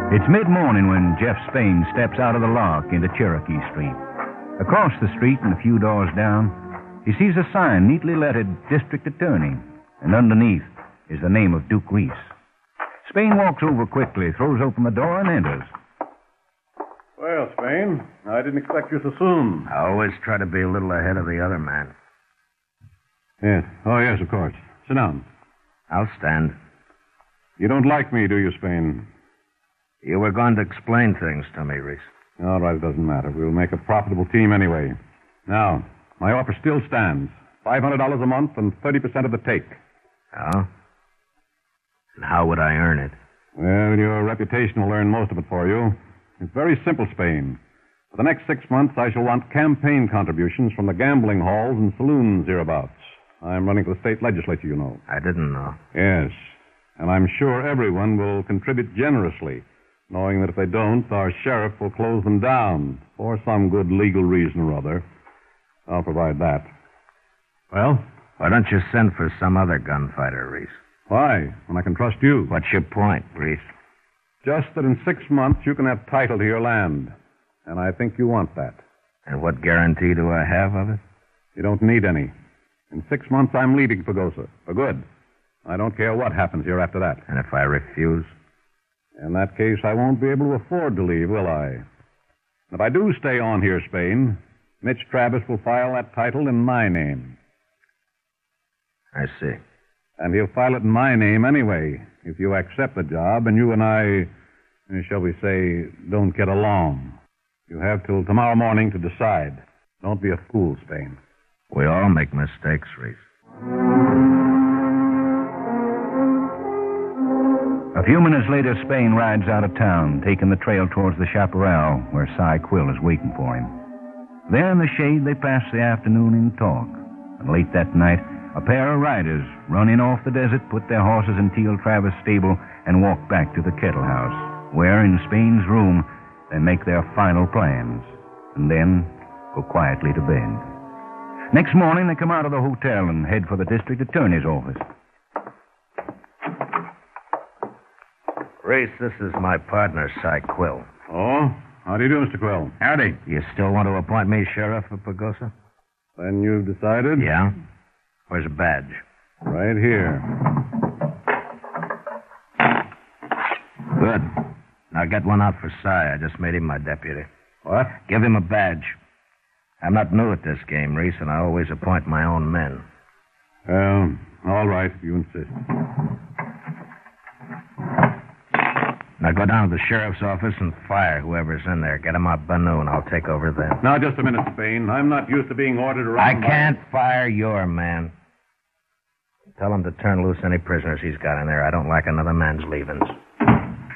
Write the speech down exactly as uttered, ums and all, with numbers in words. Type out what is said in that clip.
It's mid-morning when Jeff Spain steps out of the lock into Cherokee Street. Across the street and a few doors down, he sees a sign neatly lettered District Attorney, and underneath is the name of Duke Reese. Spain walks over quickly, throws open the door, and enters. Well, Spain, I didn't expect you so soon. I always try to be a little ahead of the other man. Yes. Oh, yes, of course. Sit down. I'll stand. You don't like me, do you, Spain? You were going to explain things to me, Reese. All right, it doesn't matter. We'll make a profitable team anyway. Now, my offer still stands. five hundred dollars a month and thirty percent of the take. Oh? And how would I earn it? Well, your reputation will earn most of it for you. It's very simple, Spain. For the next six months, I shall want campaign contributions from the gambling halls and saloons hereabouts. I'm running for the state legislature, you know. I didn't know. Yes. And I'm sure everyone will contribute generously, knowing that if they don't, our sheriff will close them down for some good legal reason or other. I'll provide that. Well? Why don't you send for some other gunfighter, Reese? Why? When I can trust you. What's your point, Reese? Just that in six months you can have title to your land. And I think you want that. And what guarantee do I have of it? You don't need any. In six months, I'm leaving Pagosa. For good. I don't care what happens here after that. And if I refuse? In that case, I won't be able to afford to leave, will I? If I do stay on here, Spain, Mitch Travis will file that title in my name. I see. And he'll file it in my name anyway, if you accept the job and you and I, shall we say, don't get along. You have till tomorrow morning to decide. Don't be a fool, Spain. We all make mistakes, Reese. A few minutes later, Spain rides out of town, taking the trail towards the chaparral where Cy Quill is waiting for him. There in the shade, they pass the afternoon in talk. And late that night, a pair of riders run in off the desert, put their horses in Teal Travis' stable, and walk back to the Kettle House, where in Spain's room they make their final plans, and then go quietly to bed. Next morning, they come out of the hotel and head for the district attorney's office. Reese, this is my partner, Cy Quill. Oh? How do you do, Mister Quill? Howdy. You still want to appoint me sheriff of Pagosa? Then you've decided? Yeah. Where's a badge? Right here. Good. Now get one out for Cy. I just made him my deputy. What? Give him a badge. I'm not new at this game, Reese, and I always appoint my own men. Well, all right, if you insist. Now go down to the sheriff's office and fire whoever's in there. Get him out by noon. I'll take over then. Now, just a minute, Spain. I'm not used to being ordered around. I can't fire your man. Tell him to turn loose any prisoners he's got in there. I don't like another man's leavings.